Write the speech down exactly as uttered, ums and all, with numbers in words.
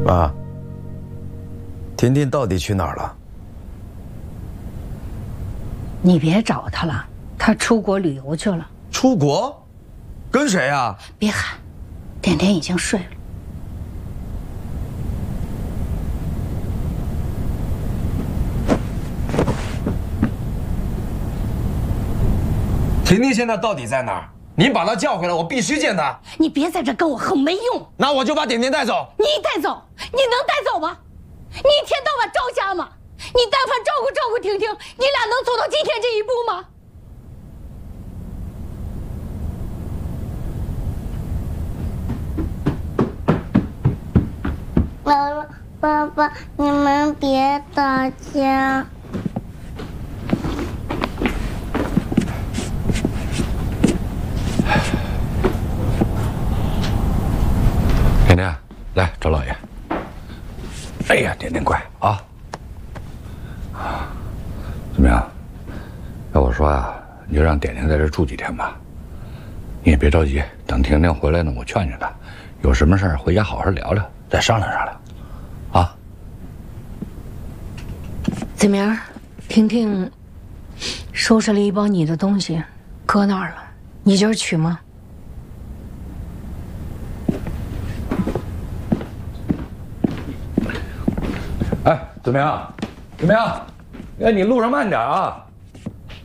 妈，婷婷到底去哪儿了？ 你别找她了，她出国旅游去了。 出国？跟谁呀？ 别喊，点点已经睡了。 婷婷现在到底在哪儿？您把她叫回来，我必须见她。 你别在这跟我横，没用。 那我就把点点带走。 你带走？你能带走吗？你一天到晚招家吗？你但凡照顾照顾婷婷，你俩能走到今天这一步吗？ 妈妈，爸爸，你们别打架。 点点，来找老爷。哎呀，点点乖啊！怎么样？要我说啊，你就让点点在这住几天吧。你也别着急，等婷婷回来呢，我劝劝她，有什么事儿回家好好聊聊，再商量商量。啊？ 子明，婷婷收拾了一包你的东西，搁那儿了。你今儿取吗？ 哎，怎么样？怎么样？哎，你路上慢点啊！